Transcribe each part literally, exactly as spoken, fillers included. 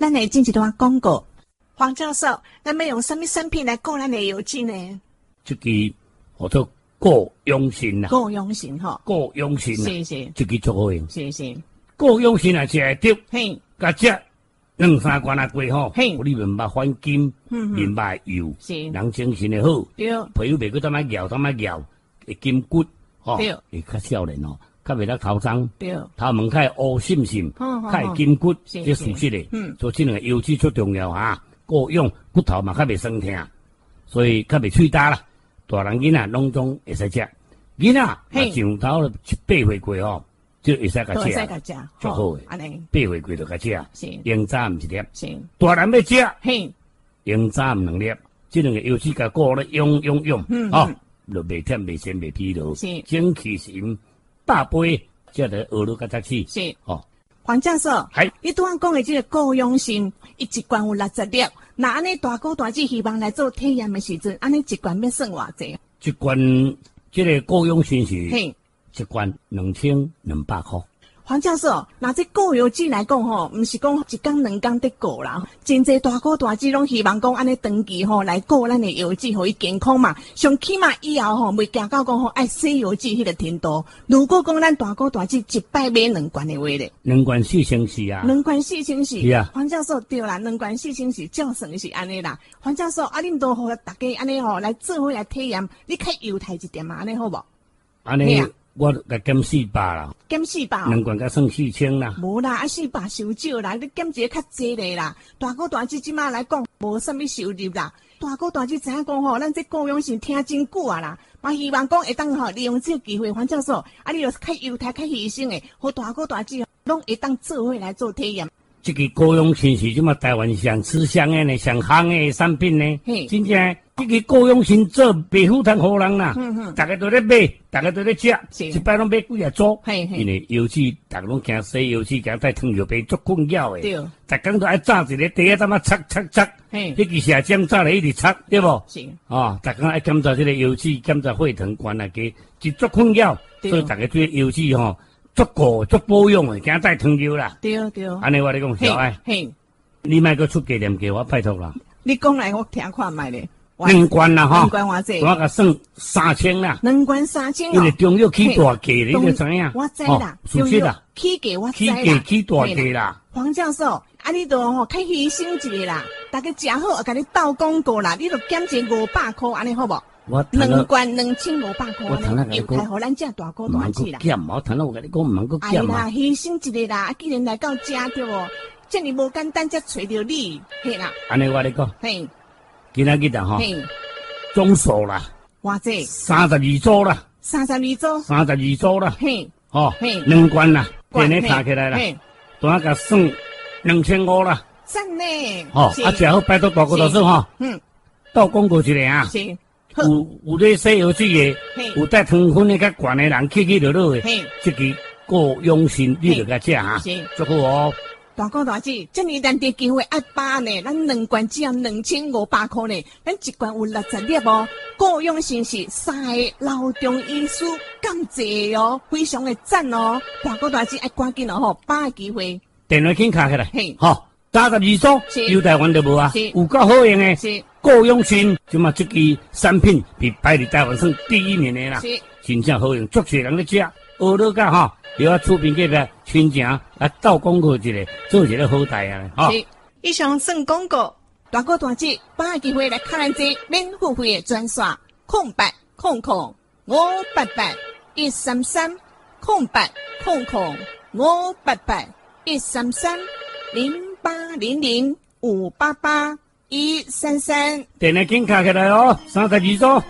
咱来进一段广告。黄教授，咱要用什么产品来顾咱的油脂呢？ 这个叫做顾养sinh啦， 顾养sinh吼， 顾养sinh啦， 是是， 这个最好用。 是是， 顾养sinh啊，食会着， 嘿， 甲食两三罐啊过吼， 嘿， 你面目反金， 嗯面目油， 是， 人精神会好， 对， 皮肤袂去当仔咬，当仔咬，会筋骨，吼， 对， 会较少年吼，较袂得头脏， 对， 头毛较乌闪闪，较会筋骨，这属实的， 嗯， 所以这两个油脂最重要哈，顾养骨头嘛较袂酸痛，所以较袂脆焦啦。大人囡仔拢总会使食，囡仔啊上头七八岁过吼，就会使甲食， 会使甲食， 最好诶。 安尼， 八岁过就甲食， 是， 用早毋一粒， 是， 大人要食， 嘿， 用早毋两粒，这两个油脂甲顾咧用用用， 嗯， 哦，就袂忝袂咸袂疲劳， 是， 精气神百倍，才得学了甲早起， 是， 哦。 黄教授， 系， 你拄仔讲的这个顾养sinh，伊一罐有六十粒，那安尼大哥大姐希望来做体验的时阵，安尼一罐要算偌济？ 一罐这个顾养sinh是， 嘿， 一罐两千两百块。 黄教授，那这顾油脂来讲吼，毋是讲一工两工得顾啦，真侪大哥大姐拢希望讲安尼长期吼来顾咱的油脂，互伊健康嘛。上起码以后吼，袂行到讲吼爱洗油脂迄个程度。如果讲咱大哥大姐一摆买两罐的话咧， 两罐四千四啊， 两罐四千四， 是啊。 黄教授对啦，两罐四千四，照算是安尼啦。黄教授，啊，恁都互大家安尼吼来做伙来体验，你较优待一点嘛，安尼好无？ 安尼。我甲减四百啦， 减四百， 两罐甲算四千啦。 无啦，啊四百收少啦，你减一个较济咧啦。大哥大姐即马来讲，无啥物收入啦。大哥大姐知影讲吼，咱这顾养sinh听真久啊啦，嘛希望讲会当吼利用这个机会，黄教授，啊你著较优待、较牺牲诶，互大哥大姐拢会当做伙来做体验。 这个顾养sinh是即马台湾上吃香的呢，上行的产品呢，真正。这个顾养sinh做袂负担互人啦， 嗯嗯， 大家都咧买，大家都咧食，一摆拢买几啊组，因为油脂大家拢惊洗油脂，惊带糖尿病足困扰诶。 对， 逐工都爱炸一个底啊，怎么擦擦擦，迄个射针炸咧一直擦，对不？ 是， 哦，逐工爱检查这个油脂，检查血糖悬啊个，是足困扰，所以大家对油脂吼足顾足保养诶，惊带糖尿啦。 对对， 安尼我咧讲小爱， 嘿， 你莫个出价念价，我拜托啦。 你讲来我听看卖咧。 两罐啦吼， 两罐偌济？ 我甲算三千啦。 两罐三千哦。 因为中药起大价，你就知影。 我知啦， 熟悉啦。 起价我知啦。 起价起大价啦。 黄教授，啊，你著吼较牺牲一个啦，大家食好，甲你斗广告啦，你著减一五百块，安尼好无？ 我两罐两千五百块， 我谈了又开互咱这大哥大姐啦。 减嘛，我谈了我甲你讲，唔能够减嘛。 哎啦，牺牲一个啦，既然来到这对无，这么无简单，才找着你，嘿啦。 安尼我咧讲， 嘿， 今仔日啦吼。总数啦， 偌济？ 三十二组啦， 三十二组， 三十二组啦， 嘿， 哦， 嘿， 两罐啦，电咧查起来啦， 嘿， 拄仔甲算两千五啦， 赞呢， 哦，啊，食好拜托大哥大嫂吼， 嗯， 倒广告一个啊， 是， 有有咧洗油脂的，有带糖分的较悬的人，起起落落的，这个顾养sinh你著甲食哈， 是， 足好哦。 大哥大姐，这么难得机会一把呢，咱两罐只要两千五百块呢，咱一罐有六十粒哦。顾养sinh是三个老中医师咁济哦，非常的赞哦。大哥大姐爱赶紧哦吼，把握机会。 电话紧卡起来， 嘿， 吼，三十二组，有台湾就无啊，有够好用的， 是顾养sinh，即嘛这个产品比摆伫台湾算第一名的啦， 是真正好用，足侪人咧食，学了甲吼。你要出品给个亲情来斗广告一个，做一个好代啊！哈， 以上算广告，大哥大姐把握机会来看咱这免付费的专线，空八空空五八八一三三，空八空空五八八一三三零八零零五八八一三三。 电话紧卡起来哦，三十二组。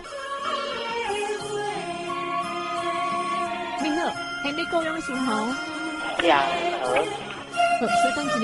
你好。还没够用心吼， 两盒。 好，稍等一下。